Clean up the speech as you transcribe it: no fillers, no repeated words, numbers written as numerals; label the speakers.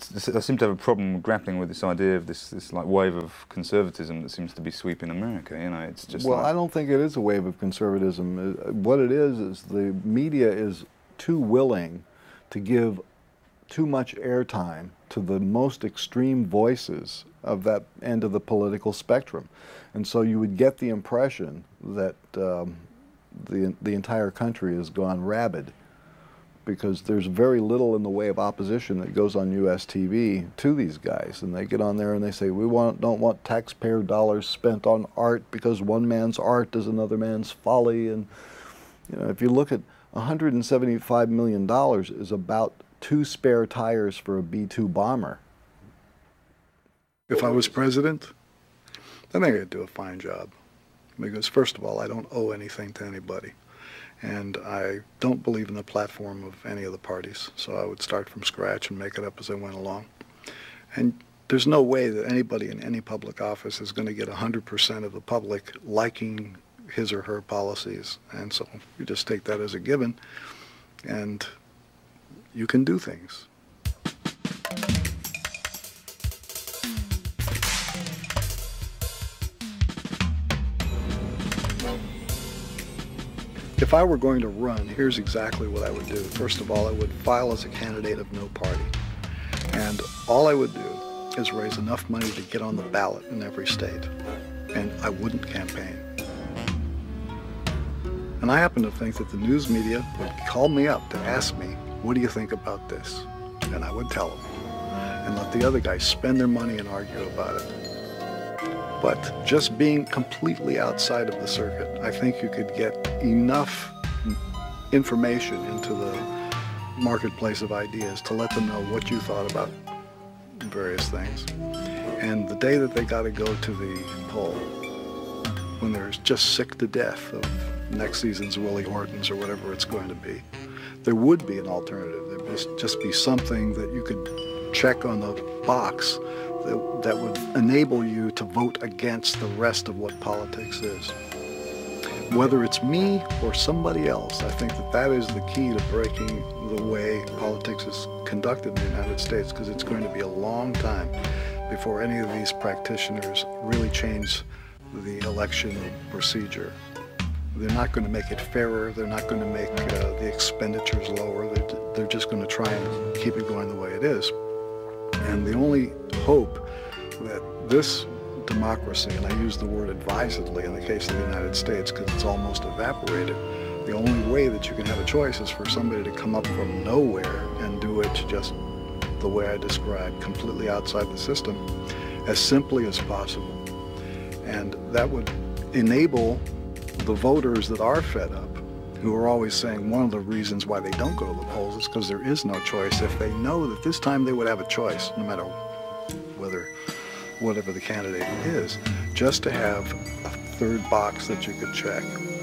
Speaker 1: I seem to have a problem grappling with this idea of this like wave of conservatism that seems to be sweeping America. You know, it's just
Speaker 2: well,
Speaker 1: like,
Speaker 2: I don't think it is a wave of conservatism. What it is the media is too willing to give too much airtime to the most extreme voices of that end of the political spectrum. And so you would get the impression that the entire country has gone rabid, because there's very little in the way of opposition that goes on U.S. TV to these guys. And they get on there and they say, we don't want taxpayer dollars spent on art because one man's art is another man's folly. And you know, if you look at $175 million is about 2 spare tires for a B-2 bomber.
Speaker 3: If I was president, I think I'd do a fine job. Because first of all, I don't owe anything to anybody. And I don't believe in the platform of any of the parties. So I would start from scratch and make it up as I went along. And there's no way that anybody in any public office is going to get 100% of the public liking his or her policies. And so you just take that as a given, and you can do things. If I were going to run, here's exactly what I would do. First of all, I would file as a candidate of no party. And all I would do is raise enough money to get on the ballot in every state. And I wouldn't campaign. And I happen to think that the news media would call me up to ask me, what do you think about this? And I would tell them. And let the other guys spend their money and argue about it. But just being completely outside of the circuit, I think you could get enough information into the marketplace of ideas to let them know what you thought about various things. And the day that they got to go to the poll, when they're just sick to death of next season's Willie Hortons or whatever it's going to be, there would be an alternative. There'd just be something that you could check on the box that would enable you to vote against the rest of what politics is. Whether it's me or somebody else, I think that is the key to breaking the way politics is conducted in the United States, because it's going to be a long time before any of these practitioners really change the election procedure. They're not going to make it fairer. They're not going to make the expenditures lower. They're just going to try and keep it going the way it is. And the only hope that this democracy, and I use the word advisedly in the case of the United States because it's almost evaporated, the only way that you can have a choice is for somebody to come up from nowhere and do it just the way I described, completely outside the system, as simply as possible. And that would enable the voters that are fed up, who are always saying one of the reasons why they don't go to the polls is because there is no choice. If they know that this time they would have a choice, no matter whatever the candidate is, just to have a third box that you could check.